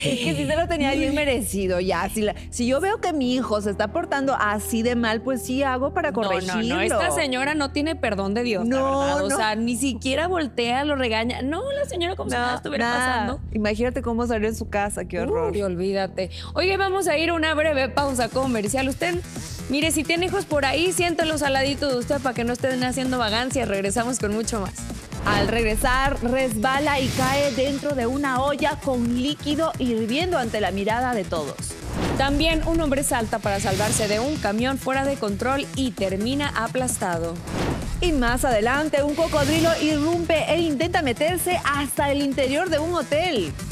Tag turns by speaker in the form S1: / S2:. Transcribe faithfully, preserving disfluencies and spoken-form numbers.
S1: Es que sí se lo tenía bien merecido ya. Si, la, si yo veo que mi hijo se está portando así de mal, pues sí hago para corregirlo.
S2: No, no, no. Esta señora no tiene perdón de Dios,
S1: no,
S2: la verdad. O
S1: no.
S2: sea, ni siquiera voltea, lo regaña. No, la señora como no, si nada estuviera nada. pasando.
S1: Imagínate cómo salió en su casa, qué horror.
S2: Uy, olvídate. Oye, vamos a ir a una breve pausa comercial. Usted, mire, si tiene hijos por ahí, siéntalos al ladito de usted para que no estén haciendo vagancias. Regresamos con mucho más.
S1: Al regresar, resbala y cae dentro de una olla con líquido hirviendo ante la mirada de todos.
S2: También un hombre salta para salvarse de un camión fuera de control y termina aplastado.
S1: Y más adelante, un cocodrilo irrumpe e intenta meterse hasta el interior de un hotel.